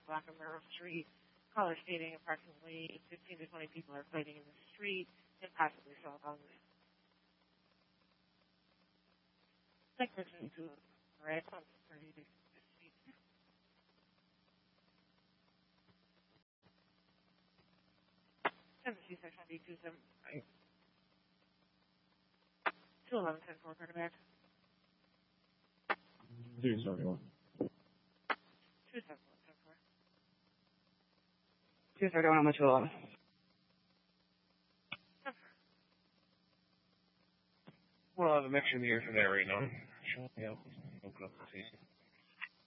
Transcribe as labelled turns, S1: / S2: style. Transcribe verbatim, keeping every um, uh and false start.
S1: block of Merrill Street. Caller stating approximately fifteen to twenty people are fighting in the street and possibly saw a gun. Like person to right on thirty to fifty. Tennessee section B two seven five. Two eleven ten four back.
S2: Two seventy one.
S1: Two seven one ten four.
S3: Two thirty one on the two eleven.
S2: We'll have a mixture of the air for that right now. Yeah. Open up the season.